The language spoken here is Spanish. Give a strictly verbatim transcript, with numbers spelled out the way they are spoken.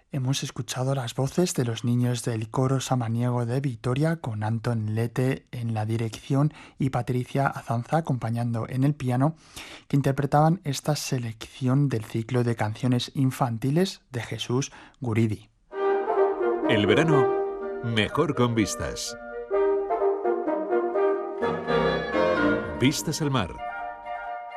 Hemos escuchado las voces de los niños del coro samaniego de Vitoria con Anton Lete en la dirección y Patricia Azanza acompañando en el piano, que interpretaban esta selección del ciclo de canciones infantiles de Jesús Guridi. El verano, mejor con vistas. Vistas al mar.